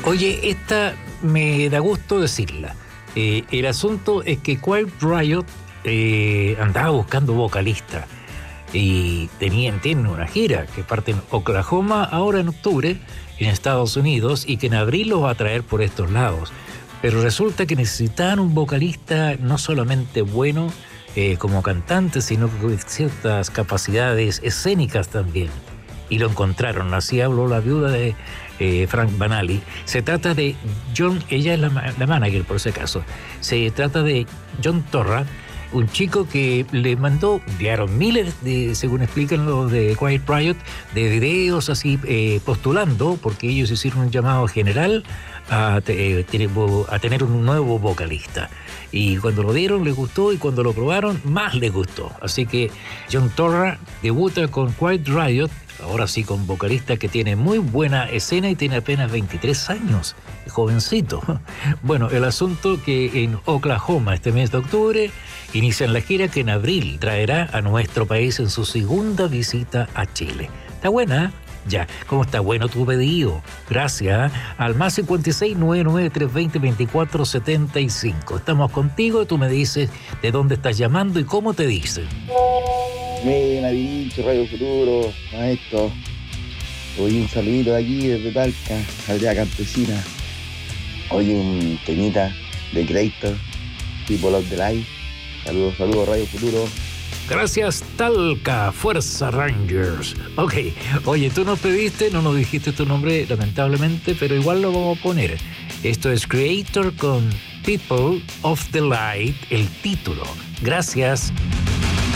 Oye, esta me da gusto decirla. El asunto es que Quiet Riot andaba buscando vocalista y tienen una gira que parte en Oklahoma ahora en octubre, en Estados Unidos, y que en abril los va a traer por estos lados. Pero resulta que necesitaban un vocalista no solamente bueno como cantante, sino con ciertas capacidades escénicas también. Y lo encontraron, así habló la viuda de Frank Banali. Se trata de John, ella es la manager por ese caso, se trata de John Torra, un chico que le enviaron miles de, según explican los de Quiet Riot, de videos así postulando, porque ellos hicieron un llamado general a tener un nuevo vocalista. Y cuando lo dieron les gustó, y cuando lo probaron más les gustó. Así que John Torra debuta con Quiet Riot, ahora sí con vocalista que tiene muy buena escena y tiene apenas 23 años, jovencito. Bueno, el asunto que en Oklahoma este mes de octubre inician la gira que en abril traerá a nuestro país en su segunda visita a Chile. ¿Está buena? Ya, ¿cómo está bueno tu pedido? Gracias. Al más 56 99 320 24 75. Estamos contigo, tú me dices de dónde estás llamando y cómo te dicen. Buena, bicho, Radio Futuro, maestro. Oye, un saludito de aquí desde Talca, aldea campesina. Oye, un temita de Creator, People of the Light. Saludos, Radio Futuro. Gracias, Talca, Fuerza Rangers. Ok, oye, tú nos pediste, no nos dijiste tu nombre, lamentablemente, pero igual lo vamos a poner. Esto es Creator con People of the Light, el título. Gracias.